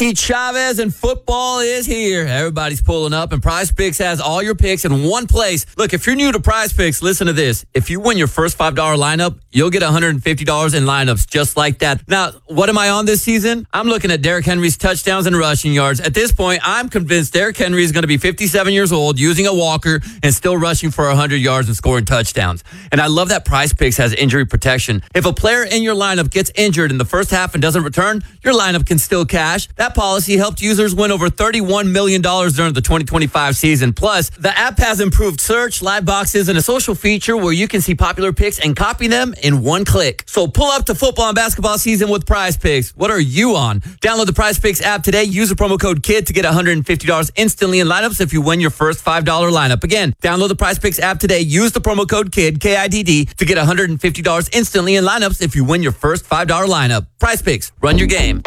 Chavez and football is here. Everybody's pulling up, and Prize Picks has all your picks in one place. Look, if you're new to Prize Picks, listen to this. If you win your first $5 lineup, you'll get $150 in lineups just like that. Now, what am I on this season? I'm looking at Derrick Henry's touchdowns and rushing yards. At this point, I'm convinced Derrick Henry is going to be 57 years old, using a walker, and still rushing for 100 yards and scoring touchdowns. And I love that Prize Picks has injury protection. If a player in your lineup gets injured in the first half and doesn't return, your lineup can still cash. That policy helped users win over $31 million during the 2025 season. Plus, the app has improved search, live boxes, and a social feature where you can see popular picks and copy them in one click. So pull up to football and basketball season with Prize Picks. What are you on? Download the Prize Picks app today. Use the promo code KID to get $150 instantly in lineups if you win your first $5 lineup. Again, download the Prize Picks app today. Use the promo code KID, K-I-D-D, to get $150 instantly in lineups if you win your first $5 lineup. Prize Picks. Run your game.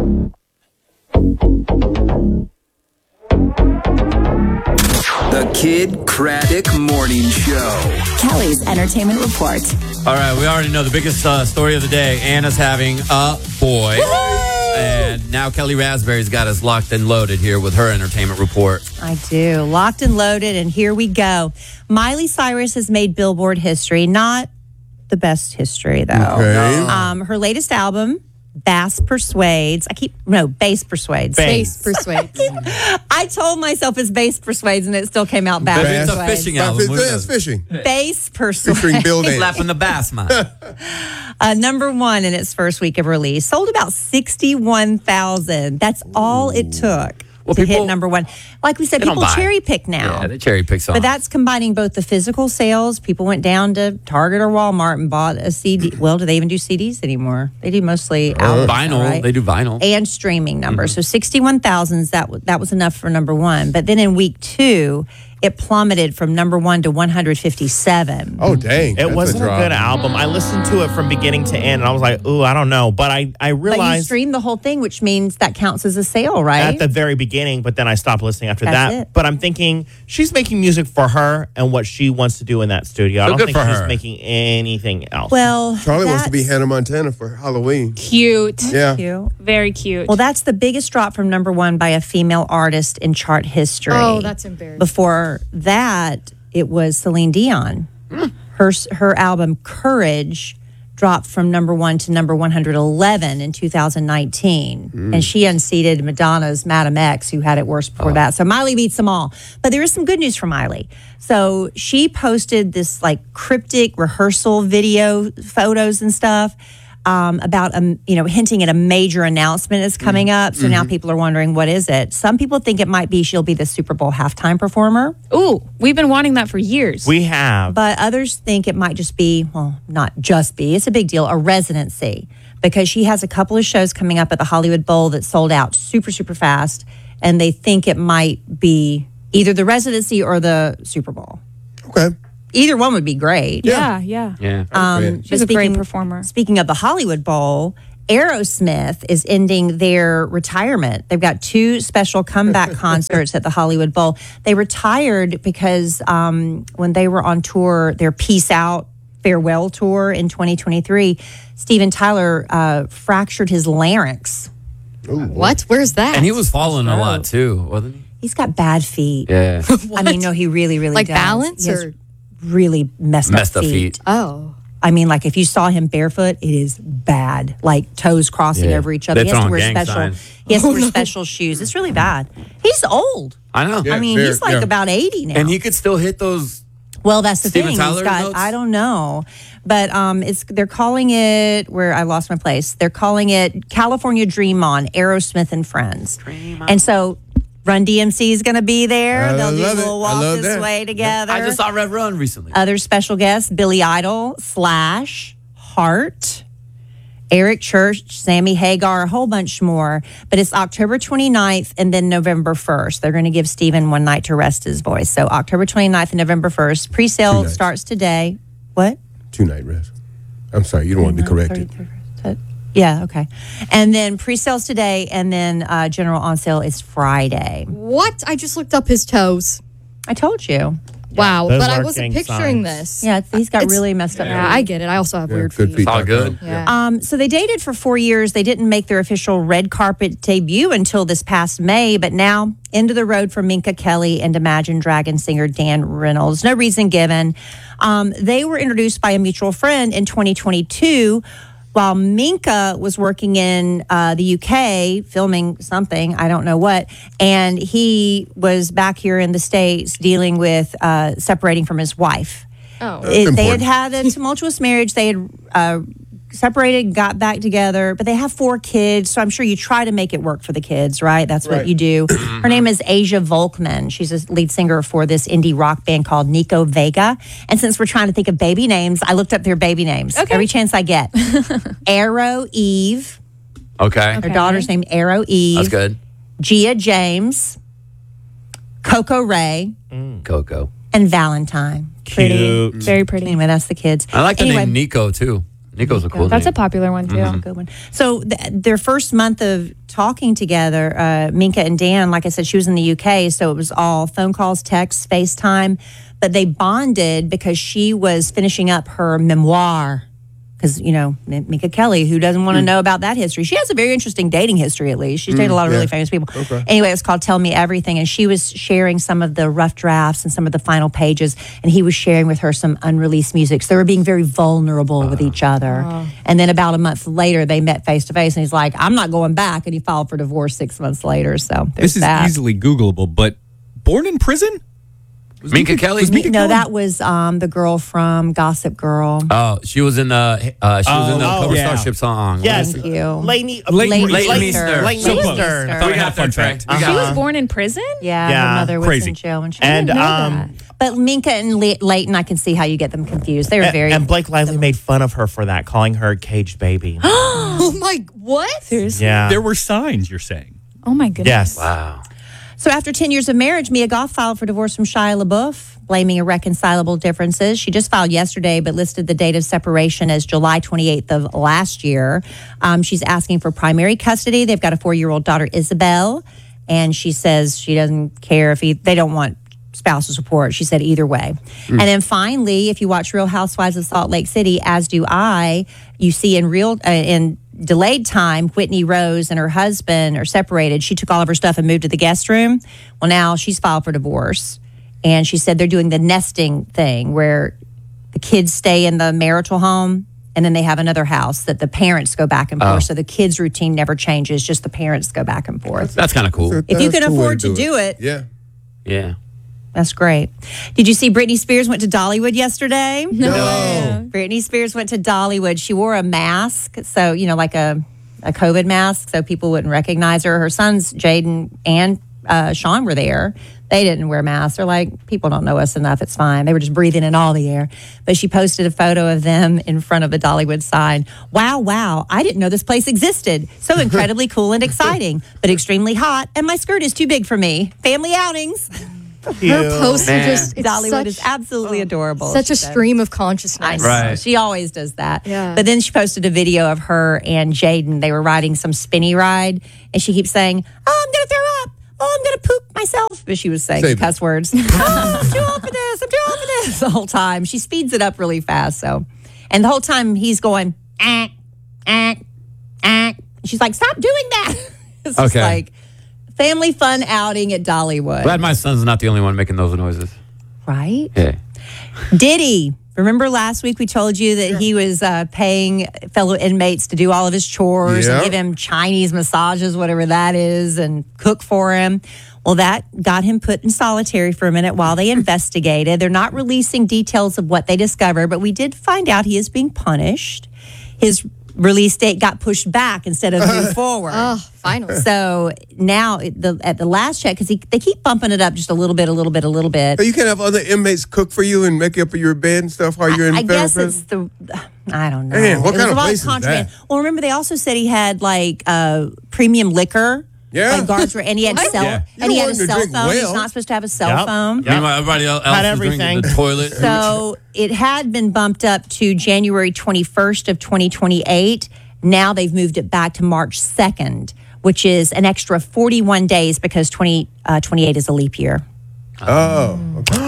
The Kid Craddock Morning Show. Kelly's Entertainment Report. All right, we already know the biggest story of the day. Anna's having a boy. Woo-hoo! And now Kelly Raspberry's got us locked and loaded here with her entertainment report. I do. Locked and loaded, and here we go. Miley Cyrus has made Billboard history. Not the best history, though. Okay. Her latest album, Bass Persuades. Bass Persuades. Bass Persuades. I told myself it's Bass Persuades, and it still came out Bass It's a Persuades. fishing album. It's fishing. Bass Persuades. Featuring Bill Dance. Slapping the bass, man. Number one in its first week of release. Sold about 61,000. That's all it took to hit number one. Like we said, people cherry pick now. Yeah, they cherry pick songs. But that's combining both the physical sales. People went down to Target or Walmart and bought a CD. Well, do they even do CDs anymore? They do mostly albums, vinyl. right? They do vinyl. And streaming numbers. So 61,000, that was enough for number one. But then in week two, it plummeted from number one to 157. Oh, dang. It wasn't a good album. I listened to it from beginning to end, and I was like, ooh, I don't know. But I But you realized streamed the whole thing, which means that counts as a sale, right? at the very beginning, but then I stopped listening after That's that. it. But I'm thinking she's making music for her and what she wants to do in that studio. I So don't good think for she's her. making anything else. Well, Charlie wants to be that's Hannah Montana for Halloween. Cute. Yeah. cute. Very cute. Well, that's the biggest drop from number one by a female artist in chart history. Oh, that's embarrassing. Before that, it was Celine Dion. Her album Courage dropped from number one to number 111 in 2019. And she unseated Madonna's Madam X, who had it worse before that. So Miley beats them all. But there is some good news for Miley. So she posted this like cryptic rehearsal video photos and stuff about, hinting at a major announcement is coming up. So now people are wondering, what is it? Some people think it might be she'll be the Super Bowl halftime performer. Ooh, we've been wanting that for years. we have. But others think it might just be, well, not just be, it's a big deal, a residency. Because she has a couple of shows coming up at the Hollywood Bowl that sold out super, super fast. And they think it might be either the residency or the Super Bowl. Okay. Either one would be great. yeah. Yeah. She's a great performer. Speaking of the Hollywood Bowl, Aerosmith is ending their retirement. They've got two special comeback concerts at the Hollywood Bowl. They retired because when they were on tour, their Peace Out farewell tour in 2023, Steven Tyler fractured his larynx. What? Where's that? And he was falling a lot, too, wasn't he? He's got bad feet. Yeah. I mean, no, he really, really Like does. balance He has or- really messed up feet. Oh. I mean, like if you saw him barefoot, it is bad. Like toes crossing Yeah. over each other. They're He has to throwing wear gang special. signs. He has to wear special shoes. It's really bad. He's old. I know. Yeah. I mean, he's like about 80 now. And he could still hit those. Well, that's the Steven thing. Tyler He's got, notes? I don't know, but they're calling it where I lost my place. They're calling it California Dream On, Aerosmith and Friends. And so Run DMC is going to be there. I They'll do a love it. little I walk love this that. way together. I just saw Rev Run recently. Other special guests: Billy Idol, Slash, Heart, Eric Church, Sammy Hagar, a whole bunch more. But it's October 29th and then November 1st. They're going to give Steven one night to rest his voice. So October 29th and November 1st. Pre-sale 2 nights. starts today. What? 2-night rest. I'm sorry, you don't want to be corrected. Yeah, okay. And then pre-sales today, and then general on sale is Friday. What? I just looked up his toes. I told you. Wow, Those but I are wasn't gang picturing signs. this. Yeah, he's got It's- really messed up. Yeah, I get it. I also have weird good feet. feet. It's all good. Yeah. So they dated for 4 years. They didn't make their official red carpet debut until this past May, but now into the road for Minka Kelly and Imagine Dragon singer Dan Reynolds. No reason given. They were introduced by a mutual friend in 2022 while Minka was working in the UK filming something, I don't know what, and he was back here in the States dealing with separating from his wife. Oh. They had important. had a tumultuous marriage. They had separated, got back together, but they have 4 kids. So I'm sure you try to make it work for the kids, right? That's what Right. you do. Her name is Asia Volkman. She's a lead singer for this indie rock band called Nico Vega. And since we're trying to think of baby names, I looked up their baby names every chance I get. Arrow Eve. Okay. Her daughter's named Arrow Eve. That's good. Gia James. Coco Ray. Coco. And Valentine. Cute. Very pretty. Anyway, that's the kids. I like the Anyway, name Nico, too. Nico's a cool That's a name. popular one, too. Good one. So their first month of talking together, Minka and Dan, like I said, she was in the UK, so it was all phone calls, texts, FaceTime. But they bonded because she was finishing up her memoir. Because, you know, Minka Kelly, who doesn't want to know about that history? She has a very interesting dating history, at least. She's dated a lot of really famous people. Okay. Anyway, it was called Tell Me Everything. And she was sharing some of the rough drafts and some of the final pages. And he was sharing with her some unreleased music. So they were being very vulnerable with each other. And then about a month later, they met face to face. And he's like, I'm not going back. And he filed for divorce 6 months later. So there's This is that. easily Googleable, but born in prison? Minka Kelly? No, that was the girl from Gossip Girl. Oh, she was in the Cover yeah. Starship song. Yes. Thank you. Leighton Leighton Meester. Leighton So Meester. close. We got that tracked. We She got was born in prison? Yeah, Yeah. her mother was Crazy. in jail when she And, I didn't know that. But Minka and Leighton, I can see how you get them confused. They were very. And Blake Lively made fun of her for that, calling her a caged baby. Oh, my. What? Seriously? Yeah. There were signs, you're saying. Oh, my goodness. Yes. Wow. So after 10 years of marriage, Mia Goth filed for divorce from Shia LaBeouf, blaming irreconcilable differences. She just filed yesterday, but listed the date of separation as July 28th of last year. She's asking for primary custody. They've got a 4-year-old daughter, Isabel, and she says she doesn't care if they don't want spousal support. She said either way. And then finally, if you watch Real Housewives of Salt Lake City, as do I, you see in delayed time, Whitney Rose and her husband are separated. She took all of her stuff and moved to the guest room. Well, now she's filed for divorce. And she said they're doing the nesting thing where the kids stay in the marital home and then they have another house that the parents go back and forth. So the kids' routine never changes, just the parents go back and forth. That's kind of cool. If you can That's a cool way afford to do it, Yeah. Yeah. that's great. Did you see Britney Spears went to Dollywood yesterday? No. Britney Spears went to Dollywood. She wore a mask, so, you know, like a COVID mask, so people wouldn't recognize her. Her sons, Jaden and Sean, were there. They didn't wear masks. They're like, people don't know us enough. It's fine. They were just breathing in all the air. But she posted a photo of them in front of the Dollywood sign. Wow. I didn't know this place existed. So incredibly cool and exciting, but extremely hot. And my skirt is too big for me. Family outings. Her posts are just it's Dollywood such, is absolutely adorable. such a she said. stream of consciousness. Right. She always does that. Yeah. But then she posted a video of her and Jaden. They were riding some spinny ride, and she keeps saying, "Oh, I'm going to throw up. Oh, I'm going to poop myself." But she was saying Save it. cuss words. "Oh, I'm too old for this. I'm too old for this." The whole time. She speeds it up really fast. And the whole time he's going, "Ah, ah, ah." She's like, "Stop doing that." It's just Okay. like family fun outing at Dollywood. Glad my son's not the only one making those noises. Right? Yeah. Diddy. Remember last week we told you that he was paying fellow inmates to do all of his chores Yeah. and give him Chinese massages, whatever that is, and cook for him. Well, that got him put in solitary for a minute while they investigated. They're not releasing details of what they discovered, but we did find out he is being punished. His release date got pushed back instead of moved forward. Oh, finally. So now at the last check, because they keep bumping it up just a little bit. So you can't have other inmates cook for you and make up your bed and stuff while you're in I federal guess prison? it's I don't know. Man, what It was kind of a lot place is contraband. that? Well, remember they also said he had like premium liquor. Yeah. Like guards were, and he had cell, Yeah. and he You had a don't want him to cell drink phone. He's well. not supposed to have a cell Yep. phone. Yep. Meanwhile, everybody else Had is drinking everything. the toilet. So it had been bumped up to January 21st of 2028. Now they've moved it back to March 2nd, which is an extra 41 days because 2028 is a leap year. Oh, okay.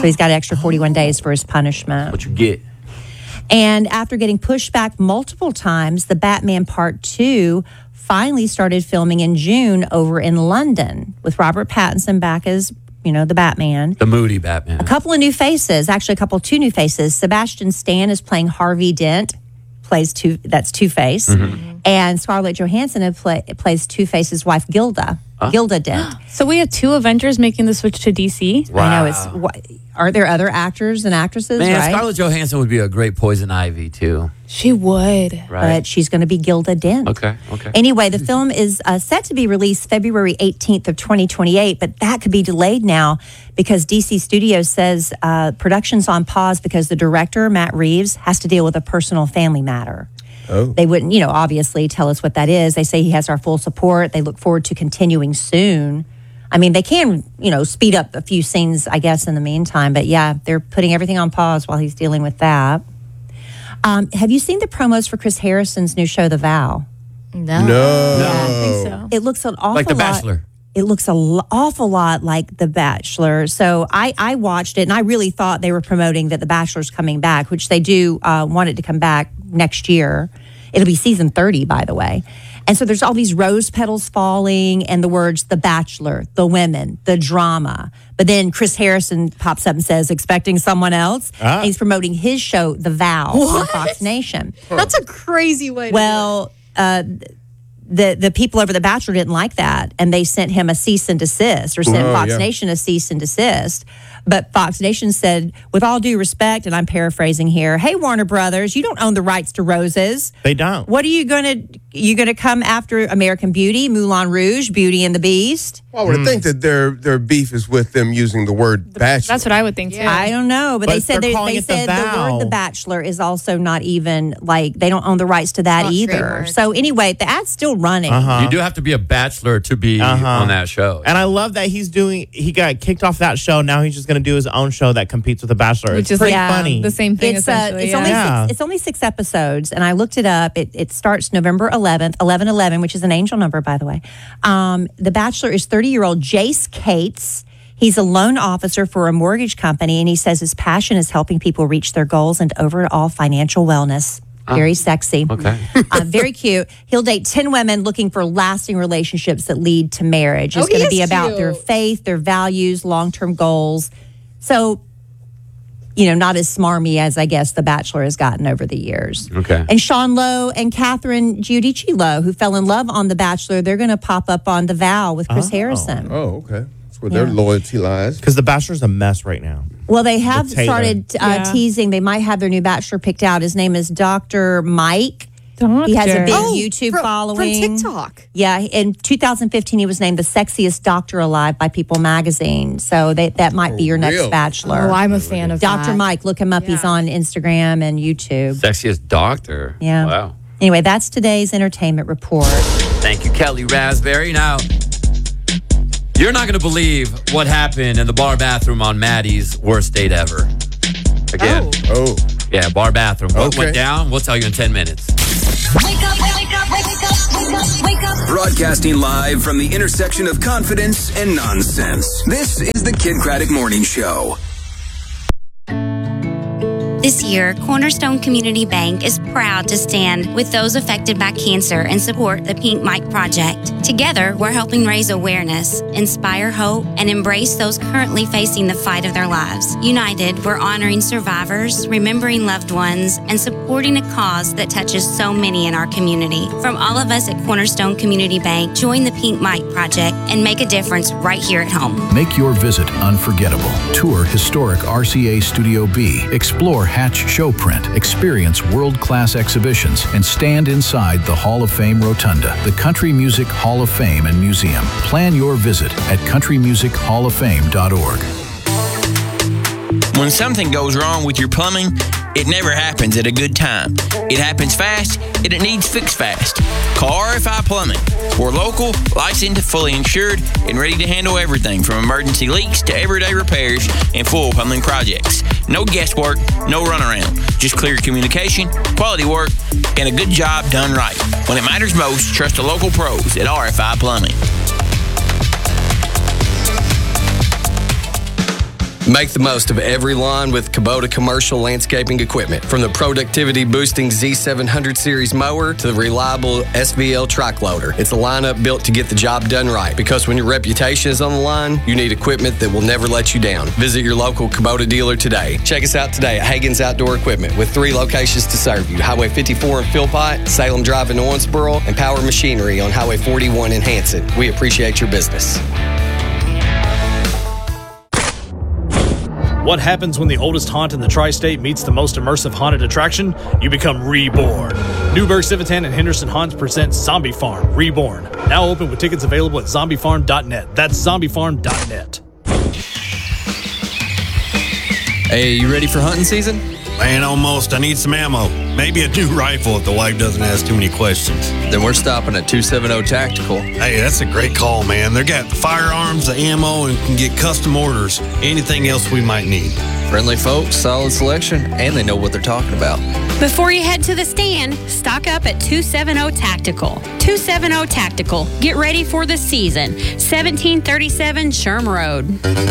So he's got an extra 41 days for his punishment. What you get? And after getting pushed back multiple times, the Batman Part 2 finally started filming in June over in London with Robert Pattinson back as, the Batman. The moody Batman. A couple of new faces, actually two new faces. Sebastian Stan is playing Harvey Dent, that's Two-Face. Mm-hmm. And Scarlett Johansson plays Two-Face's wife, Gilda Dent. So we have 2 Avengers making the switch to DC? Wow. I know, are there other actors and actresses, Man, right? Scarlett Johansson would be a great Poison Ivy, too. She would. Right. But she's going to be Gilda Dent. Okay. Anyway, the film is set to be released February 18th of 2028, but that could be delayed now because DC Studios says production's on pause because the director, Matt Reeves, has to deal with a personal family matter. Oh. They wouldn't, obviously tell us what that is. They say he has our full support. They look forward to continuing soon. I mean, they can, speed up a few scenes, I guess, in the meantime. But yeah, they're putting everything on pause while he's dealing with that. Have you seen the promos for Chris Harrison's new show, The Vow? No. I don't think so. It looks an awful lot. Like The Bachelor. It looks an awful lot like The Bachelor. So I watched it, and I really thought they were promoting that The Bachelor's coming back, which they do want it to come back next year. It'll be season 30, by the way. And so there's all these rose petals falling and the words, The Bachelor, the women, the drama. But then Chris Harrison pops up and says, expecting someone else. And he's promoting his show, The Vow, on Fox Nation. That's a crazy way to Well, the people over The Bachelor didn't like that, and they sent him a cease and desist, or sent Fox Nation a cease and desist. But Fox Nation said, with all due respect, and I'm paraphrasing here, hey, Warner Brothers, you don't own the rights to roses. They don't. What are you gonna come after American Beauty, Moulin Rouge, Beauty and the Beast? Well, I would think that their beef is with them using the word bachelor. That's what I would think, too. I don't know, but they said they're they calling said it The the Vow. word The Bachelor is also not even, they don't own the rights to that Not either. trademarked. So anyway, the ad's still running. You do have to be a bachelor to be on that show. And I love that he got kicked off that show. Now he's just going to do his own show that competes with The Bachelor. Which It's is pretty like funny. the same thing, It's essentially. it's yeah. only Yeah. it's only 6 episodes, and I looked it up. It starts November 11th, 11/11, which is an angel number, by the way. The Bachelor is 30-year-old Jace Cates. He's a loan officer for a mortgage company, and he says his passion is helping people reach their goals and overall financial wellness. Very sexy. Okay. Very cute. He'll date 10 women looking for lasting relationships that lead to marriage. It's Oh, he going to is be about their cute. faith, their values, long-term goals. So, not as smarmy as I guess The Bachelor has gotten over the years. Okay. And Sean Lowe and Catherine Giudice Lowe, who fell in love on The Bachelor, they're going to pop up on The Vow with Chris Harrison. Oh, okay. That's where their loyalty lies. Because The Bachelor's a mess right now. Well, they have With Taylor. started Yeah. teasing. They might have their new Bachelor picked out. His name is Dr. Mike. He has a big Doctor. YouTube following. From TikTok. Yeah, in 2015, he was named the sexiest doctor alive by People magazine. So that might be your next real? Bachelor. Oh, I'm a fan of Dr. that. Mike, look him up. He's Yeah. on Instagram and YouTube. Sexiest doctor. Yeah. Wow. Anyway, that's today's entertainment report. Thank you, Kelly Raspberry. Now, you're not going to believe what happened in the bar bathroom on Maddie's worst date ever. Again. Oh. Yeah, bar bathroom. What Okay. went down? We'll tell you in 10 minutes. Wake up, wake up, wake up, wake up, wake up. Broadcasting live from the intersection of confidence and nonsense. This is the Kid Craddock Morning Show. This year, Cornerstone Community Bank is proud to stand with those affected by cancer and support the Pink Mike Project. Together, we're helping raise awareness, inspire hope, and embrace those currently facing the fight of their lives. United, we're honoring survivors, remembering loved ones, and supporting a cause that touches so many in our community. From all of us at Cornerstone Community Bank, join the Pink Mike Project and make a difference right here at home. Make your visit unforgettable. Tour historic RCA Studio B. Explore Hatch Showprint. Experience world-class exhibitions and stand inside the Hall of Fame Rotunda, the Country Music Hall of Fame and Museum. Plan your visit at countrymusichallaffame.org. When something goes wrong with your plumbing, it never happens at a good time. It happens fast, and it needs fixed fast. Call RFI Plumbing. We're local, licensed, fully insured, and ready to handle everything from emergency leaks to everyday repairs and full plumbing projects. No guesswork, no runaround. Just clear communication, quality work, and a good job done right. When it matters most, trust the local pros at RFI Plumbing. Make the most of every lawn with Kubota commercial landscaping equipment. From the productivity-boosting Z700 series mower to the reliable SVL track loader. It's a lineup built to get the job done right. Because when your reputation is on the line, you need equipment that will never let you down. Visit your local Kubota dealer today. Check us out today at Hagen's Outdoor Equipment with 3 locations to serve you. Highway 54 in Philpott, Salem Drive in Owensboro, and Power Machinery on Highway 41 in Hanson. We appreciate your business. What happens when the oldest haunt in the tri-state meets the most immersive haunted attraction? You become reborn. Newburgh, Civitan, and Henderson Haunts present Zombie Farm Reborn. Now open with tickets available at zombiefarm.net. That's zombiefarm.net. Hey, you ready for hunting season? Man, almost. I need some ammo. Maybe a new rifle if the wife doesn't ask too many questions. Then we're stopping at 270 Tactical. Hey, that's a great call, man. They got the firearms, the ammo, and can get custom orders. Anything else we might need. Friendly folks, solid selection, and they know what they're talking about. Before you head to the stand, stock up at 270 Tactical. 270 Tactical. Get ready for the season. 1737 Sherm Road.